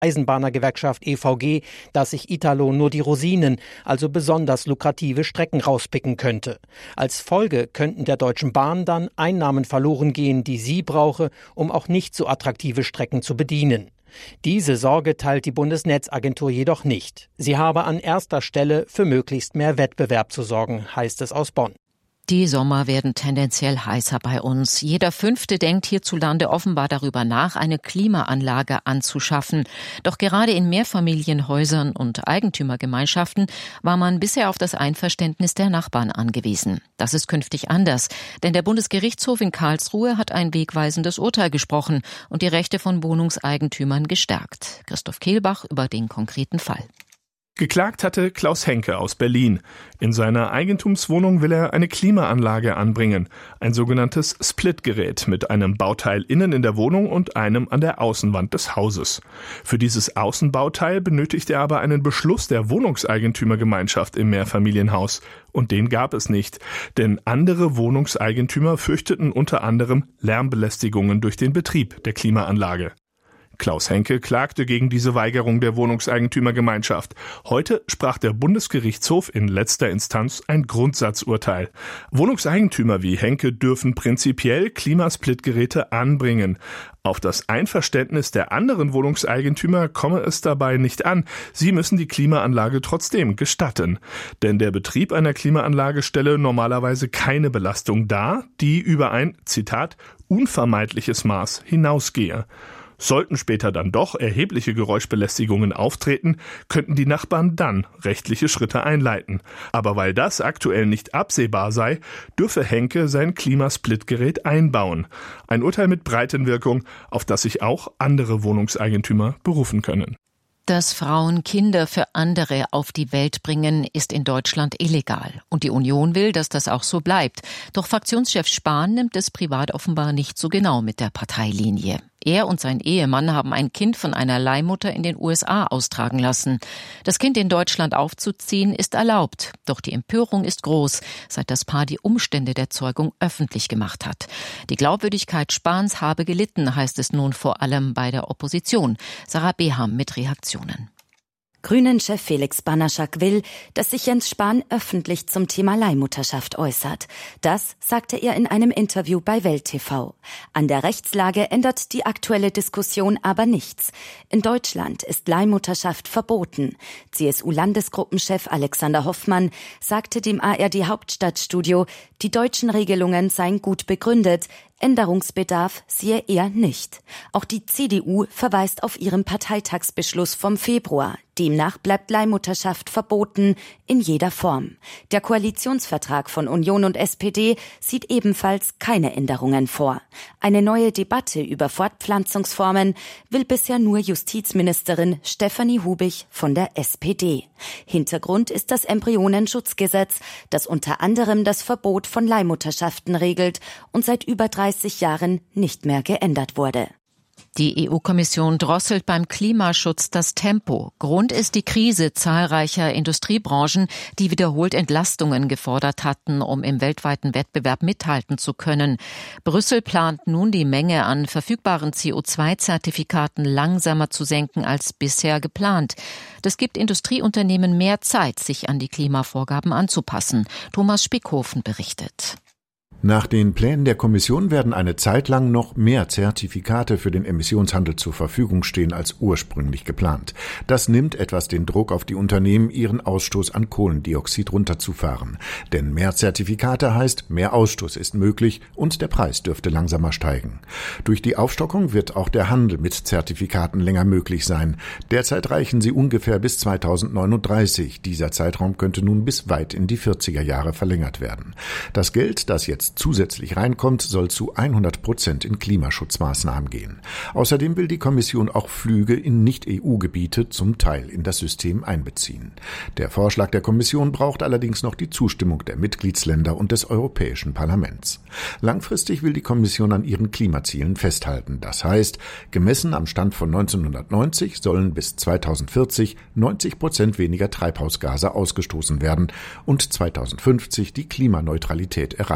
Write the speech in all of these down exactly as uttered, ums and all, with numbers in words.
Eisenbahnergewerkschaft E V G, dass sich Italo nur die Rosinen, also besonders lukrative Strecken rauspicken könnte. Als Folge könnten der Deutschen Bahn dann Einnahmen verloren gehen, die sie brauche, um auch nicht so attraktive Strecken zu bedienen. Diese Sorge teilt die Bundesnetzagentur jedoch nicht. Sie habe an erster Stelle für möglichst mehr Wettbewerb zu sorgen, heißt es aus Bonn. Die Sommer werden tendenziell heißer bei uns. Jeder Fünfte denkt hierzulande offenbar darüber nach, eine Klimaanlage anzuschaffen. Doch gerade in Mehrfamilienhäusern und Eigentümergemeinschaften war man bisher auf das Einverständnis der Nachbarn angewiesen. Das ist künftig anders, denn der Bundesgerichtshof in Karlsruhe hat ein wegweisendes Urteil gesprochen und die Rechte von Wohnungseigentümern gestärkt. Christoph Kehlbach über den konkreten Fall. Geklagt hatte Klaus Henke aus Berlin. In seiner Eigentumswohnung will er eine Klimaanlage anbringen, ein sogenanntes Splitgerät mit einem Bauteil innen in der Wohnung und einem an der Außenwand des Hauses. Für dieses Außenbauteil benötigt er aber einen Beschluss der Wohnungseigentümergemeinschaft im Mehrfamilienhaus. Und den gab es nicht, denn andere Wohnungseigentümer fürchteten unter anderem Lärmbelästigungen durch den Betrieb der Klimaanlage. Klaus Henke klagte gegen diese Weigerung der Wohnungseigentümergemeinschaft. Heute sprach der Bundesgerichtshof in letzter Instanz ein Grundsatzurteil. Wohnungseigentümer wie Henke dürfen prinzipiell Klimasplitgeräte anbringen. Auf das Einverständnis der anderen Wohnungseigentümer komme es dabei nicht an. Sie müssen die Klimaanlage trotzdem gestatten. Denn der Betrieb einer Klimaanlage stelle normalerweise keine Belastung dar, die über ein, Zitat, unvermeidliches Maß hinausgehe. Sollten später dann doch erhebliche Geräuschbelästigungen auftreten, könnten die Nachbarn dann rechtliche Schritte einleiten. Aber weil das aktuell nicht absehbar sei, dürfe Henke sein Klimasplitgerät einbauen. Ein Urteil mit Breitenwirkung, auf das sich auch andere Wohnungseigentümer berufen können. Dass Frauen Kinder für andere auf die Welt bringen, ist in Deutschland illegal. Und die Union will, dass das auch so bleibt. Doch Fraktionschef Spahn nimmt es privat offenbar nicht so genau mit der Parteilinie. Er und sein Ehemann haben ein Kind von einer Leihmutter in den U S A austragen lassen. Das Kind in Deutschland aufzuziehen ist erlaubt. Doch die Empörung ist groß, seit das Paar die Umstände der Zeugung öffentlich gemacht hat. Die Glaubwürdigkeit Spahns habe gelitten, heißt es nun vor allem bei der Opposition. Sarah Beham mit Reaktionen. Grünen-Chef Felix Banaschak will, dass sich Jens Spahn öffentlich zum Thema Leihmutterschaft äußert. Das sagte er in einem Interview bei Welt T V. An der Rechtslage ändert die aktuelle Diskussion aber nichts. In Deutschland ist Leihmutterschaft verboten. C S U-Landesgruppenchef Alexander Hoffmann sagte dem A R D-Hauptstadtstudio, die deutschen Regelungen seien gut begründet. Änderungsbedarf sehe er nicht. Auch die C D U verweist auf ihren Parteitagsbeschluss vom Februar. Demnach bleibt Leihmutterschaft verboten in jeder Form. Der Koalitionsvertrag von Union und S P D sieht ebenfalls keine Änderungen vor. Eine neue Debatte über Fortpflanzungsformen will bisher nur Justizministerin Stefanie Hubich von der S P D. Hintergrund ist das Embryonenschutzgesetz, das unter anderem das Verbot von Leihmutterschaften regelt und seit über dreißig Jahren nicht mehr geändert wurde. Die E U-Kommission drosselt beim Klimaschutz das Tempo. Grund ist die Krise zahlreicher Industriebranchen, die wiederholt Entlastungen gefordert hatten, um im weltweiten Wettbewerb mithalten zu können. Brüssel plant nun, die Menge an verfügbaren C O zwei Zertifikaten langsamer zu senken als bisher geplant. Das gibt Industrieunternehmen mehr Zeit, sich an die Klimavorgaben anzupassen. Thomas Spickhofen berichtet. Nach den Plänen der Kommission werden eine Zeit lang noch mehr Zertifikate für den Emissionshandel zur Verfügung stehen als ursprünglich geplant. Das nimmt etwas den Druck auf die Unternehmen, ihren Ausstoß an Kohlendioxid runterzufahren. Denn mehr Zertifikate heißt, mehr Ausstoß ist möglich und der Preis dürfte langsamer steigen. Durch die Aufstockung wird auch der Handel mit Zertifikaten länger möglich sein. Derzeit reichen sie ungefähr bis zweitausendneununddreißig. Dieser Zeitraum könnte nun bis weit in die vierziger Jahre verlängert werden. Das Geld, das jetzt zusätzlich reinkommt, soll zu hundert Prozent in Klimaschutzmaßnahmen gehen. Außerdem will die Kommission auch Flüge in Nicht-E U-Gebiete zum Teil in das System einbeziehen. Der Vorschlag der Kommission braucht allerdings noch die Zustimmung der Mitgliedsländer und des Europäischen Parlaments. Langfristig will die Kommission an ihren Klimazielen festhalten. Das heißt, gemessen am Stand von neunzehnhundertneunzig sollen bis zweitausendvierzig neunzig Prozent weniger Treibhausgase ausgestoßen werden und zweitausendfünfzig die Klimaneutralität erreicht sein.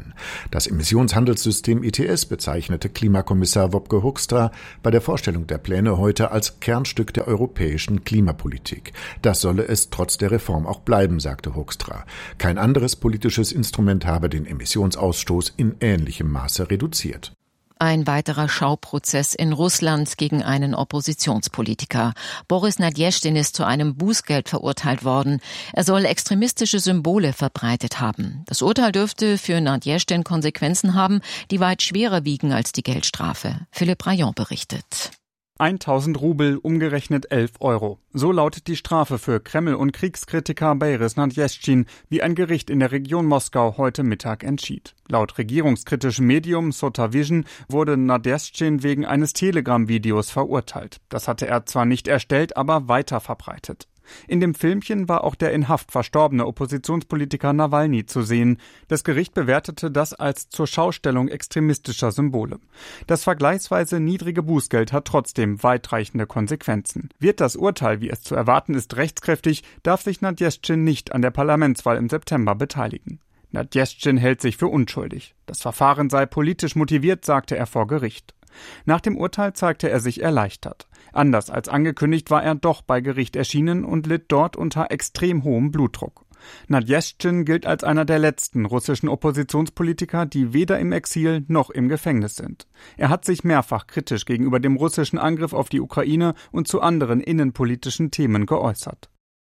Emissionshandelssystemen. Das Emissionshandelssystem E T S bezeichnete Klimakommissar Wopke Hoekstra bei der Vorstellung der Pläne heute als Kernstück der europäischen Klimapolitik. Das solle es trotz der Reform auch bleiben, sagte Hoekstra. Kein anderes politisches Instrument habe den Emissionsausstoß in ähnlichem Maße reduziert. Ein weiterer Schauprozess in Russland gegen einen Oppositionspolitiker. Boris Nadjeschtin ist zu einem Bußgeld verurteilt worden. Er soll extremistische Symbole verbreitet haben. Das Urteil dürfte für Nadjeschtin Konsequenzen haben, die weit schwerer wiegen als die Geldstrafe. Philipp Rayon berichtet. tausend Rubel, umgerechnet elf Euro. So lautet die Strafe für Kreml- und Kriegskritiker Boris Nadjeschtin, wie ein Gericht in der Region Moskau heute Mittag entschied. Laut regierungskritischem Medium Sotavision wurde Nadjeschtin wegen eines Telegram-Videos verurteilt. Das hatte er zwar nicht erstellt, aber weiter verbreitet. In dem Filmchen war auch der in Haft verstorbene Oppositionspolitiker Nawalny zu sehen. Das Gericht bewertete das als Zurschaustellung extremistischer Symbole. Das vergleichsweise niedrige Bußgeld hat trotzdem weitreichende Konsequenzen. Wird das Urteil, wie es zu erwarten ist, rechtskräftig, darf sich Nadjeschtin nicht an der Parlamentswahl im September beteiligen. Nadjeschtin hält sich für unschuldig. Das Verfahren sei politisch motiviert, sagte er vor Gericht. Nach dem Urteil zeigte er sich erleichtert. Anders als angekündigt war er doch bei Gericht erschienen und litt dort unter extrem hohem Blutdruck. Nadjeschtin gilt als einer der letzten russischen Oppositionspolitiker, die weder im Exil noch im Gefängnis sind. Er hat sich mehrfach kritisch gegenüber dem russischen Angriff auf die Ukraine und zu anderen innenpolitischen Themen geäußert.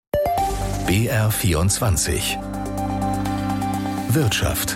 B R vierundzwanzig Wirtschaft.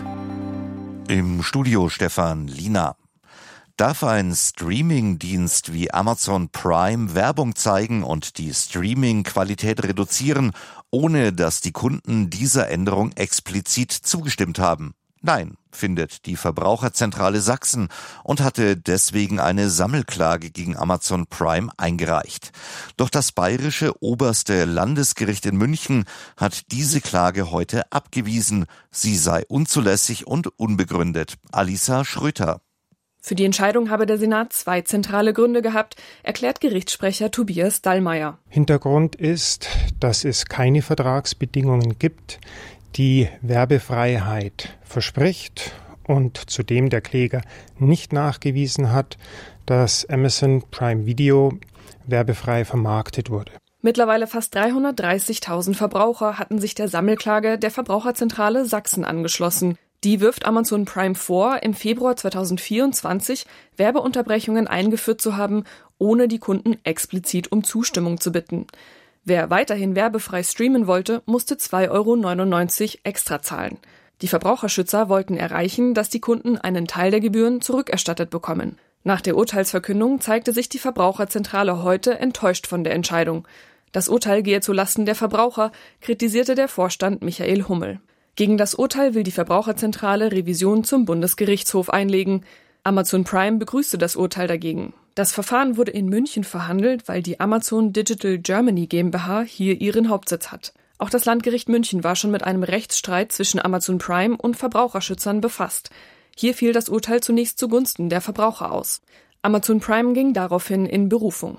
Im Studio Stefan Lina. Darf ein Streaming-Dienst wie Amazon Prime Werbung zeigen und die Streaming-Qualität reduzieren, ohne dass die Kunden dieser Änderung explizit zugestimmt haben? Nein, findet die Verbraucherzentrale Sachsen und hatte deswegen eine Sammelklage gegen Amazon Prime eingereicht. Doch das bayerische oberste Landesgericht in München hat diese Klage heute abgewiesen. Sie sei unzulässig und unbegründet. Alisa Schröter. Für die Entscheidung habe der Senat zwei zentrale Gründe gehabt, erklärt Gerichtssprecher Tobias Dallmayr. Hintergrund ist, dass es keine Vertragsbedingungen gibt, die Werbefreiheit verspricht und zudem der Kläger nicht nachgewiesen hat, dass Amazon Prime Video werbefrei vermarktet wurde. Mittlerweile fast dreihundertdreißigtausend Verbraucher hatten sich der Sammelklage der Verbraucherzentrale Sachsen angeschlossen. Die wirft Amazon Prime vor, im Februar zweitausendvierundzwanzig Werbeunterbrechungen eingeführt zu haben, ohne die Kunden explizit um Zustimmung zu bitten. Wer weiterhin werbefrei streamen wollte, musste zwei Euro neunundneunzig extra zahlen. Die Verbraucherschützer wollten erreichen, dass die Kunden einen Teil der Gebühren zurückerstattet bekommen. Nach der Urteilsverkündung zeigte sich die Verbraucherzentrale heute enttäuscht von der Entscheidung. Das Urteil gehe zulasten der Verbraucher, kritisierte der Vorstand Michael Hummel. Gegen das Urteil will die Verbraucherzentrale Revision zum Bundesgerichtshof einlegen. Amazon Prime begrüßte das Urteil dagegen. Das Verfahren wurde in München verhandelt, weil die Amazon Digital Germany GmbH hier ihren Hauptsitz hat. Auch das Landgericht München war schon mit einem Rechtsstreit zwischen Amazon Prime und Verbraucherschützern befasst. Hier fiel das Urteil zunächst zugunsten der Verbraucher aus. Amazon Prime ging daraufhin in Berufung.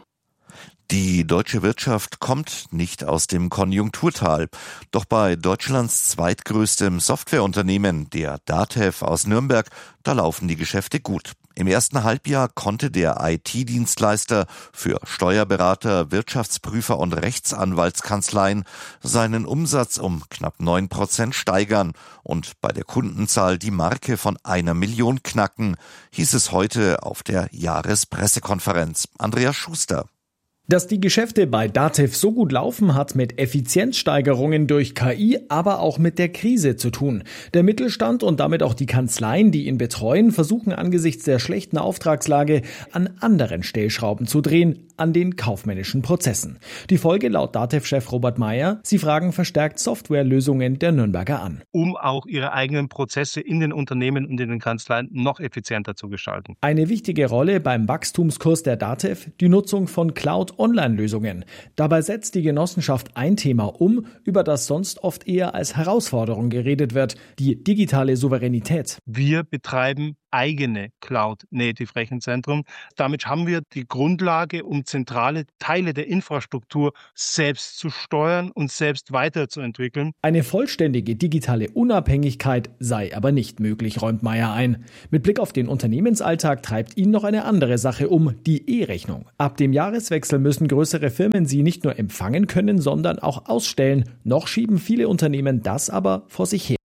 Die deutsche Wirtschaft kommt nicht aus dem Konjunkturtal. Doch bei Deutschlands zweitgrößtem Softwareunternehmen, der DATEV aus Nürnberg, da laufen die Geschäfte gut. Im ersten Halbjahr konnte der I T-Dienstleister für Steuerberater, Wirtschaftsprüfer und Rechtsanwaltskanzleien seinen Umsatz um knapp neun Prozent steigern und bei der Kundenzahl die Marke von einer Million knacken, hieß es heute auf der Jahrespressekonferenz. Andreas Schuster. Dass die Geschäfte bei DATEV so gut laufen, hat mit Effizienzsteigerungen durch K I, aber auch mit der Krise zu tun. Der Mittelstand und damit auch die Kanzleien, die ihn betreuen, versuchen angesichts der schlechten Auftragslage an anderen Stellschrauben zu drehen, an den kaufmännischen Prozessen. Die Folge laut DATEV-Chef Robert Meyer: Sie fragen verstärkt Softwarelösungen der Nürnberger an, um auch ihre eigenen Prozesse in den Unternehmen und in den Kanzleien noch effizienter zu gestalten. Eine wichtige Rolle beim Wachstumskurs der DATEV die Nutzung von Cloud Online-Lösungen. Dabei setzt die Genossenschaft ein Thema um, über das sonst oft eher als Herausforderung geredet wird: die digitale Souveränität. Wir betreiben eigene Cloud-Native-Rechenzentrum. Damit haben wir die Grundlage, um zentrale Teile der Infrastruktur selbst zu steuern und selbst weiterzuentwickeln. Eine vollständige digitale Unabhängigkeit sei aber nicht möglich, räumt Meyer ein. Mit Blick auf den Unternehmensalltag treibt ihn noch eine andere Sache um, die E-Rechnung. Ab dem Jahreswechsel müssen größere Firmen sie nicht nur empfangen können, sondern auch ausstellen. Noch schieben viele Unternehmen das aber vor sich her.